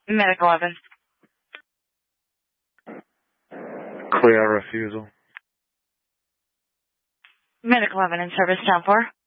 Medic 11. Clear refusal. Medic 11 in service, down 4.